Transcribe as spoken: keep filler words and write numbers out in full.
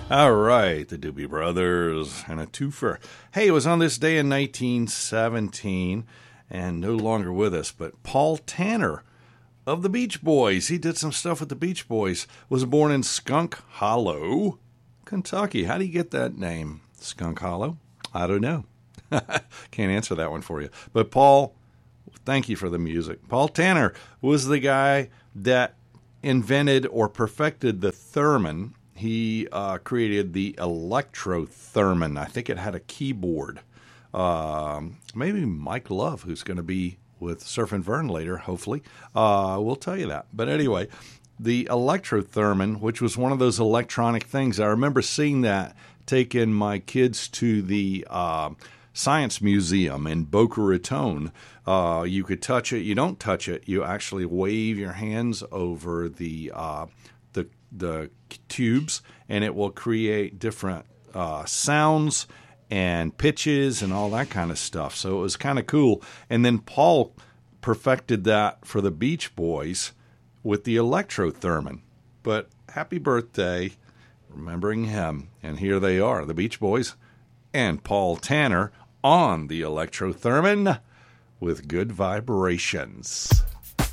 All right, the Doobie Brothers and a twofer. Hey, it was on this day in nineteen seventeen, and no longer with us, but Paul Tanner of the Beach Boys. He did some stuff with the Beach Boys. Was born in Skunk Hollow, Kentucky. How do you get that name, Skunk Hollow? I don't know. Can't answer that one for you. But Paul, thank you for the music. Paul Tanner was the guy that invented or perfected the theremin. He uh, created the Electro-Theremin. I think it had a keyboard. Um, maybe Mike Love, who's going to be with Surf and Vern later, hopefully, uh, will tell you that. But anyway, the Electro-Theremin, which was one of those electronic things. I remember seeing that, taking my kids to the uh, Science Museum in Boca Raton. Uh, you could touch it. You don't touch it. You actually wave your hands over the uh, the the tubes, and it will create different uh, sounds and pitches and all that kind of stuff. So it was kind of cool. And then Paul perfected that for the Beach Boys with the Electro-Theremin. But happy birthday, remembering him. And here they are, the Beach Boys and Paul Tanner on the Electro-Theremin with Good Vibrations.